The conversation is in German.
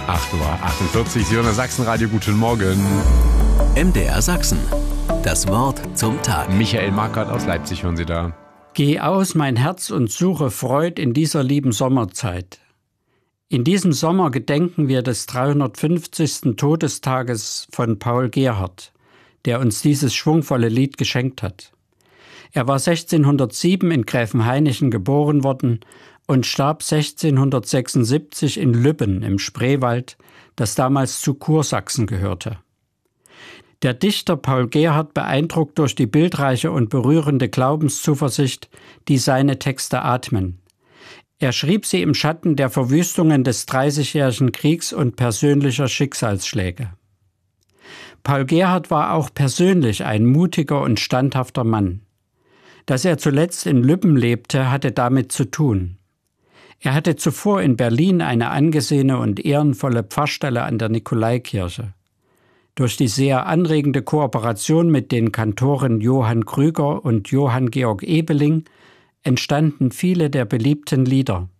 8:48 Uhr, Sie hören das Sachsenradio, guten Morgen. MDR Sachsen, das Wort zum Tag. Michael Markert aus Leipzig hören Sie da. Geh aus, mein Herz, und suche Freud in dieser lieben Sommerzeit. In diesem Sommer gedenken wir des 350. Todestages von Paul Gerhardt, der uns dieses schwungvolle Lied geschenkt hat. Er war 1607 in Gräfenhainichen geboren worden und starb 1676 in Lübben im Spreewald, das damals zu Kursachsen gehörte. Der Dichter Paul Gerhardt beeindruckt durch die bildreiche und berührende Glaubenszuversicht, die seine Texte atmen. Er schrieb sie im Schatten der Verwüstungen des Dreißigjährigen Kriegs und persönlicher Schicksalsschläge. Paul Gerhardt war auch persönlich ein mutiger und standhafter Mann. Dass er zuletzt in Lübben lebte, hatte damit zu tun. Er hatte zuvor in Berlin eine angesehene und ehrenvolle Pfarrstelle an der Nikolaikirche. Durch die sehr anregende Kooperation mit den Kantoren Johann Krüger und Johann Georg Ebeling entstanden viele der beliebten Lieder.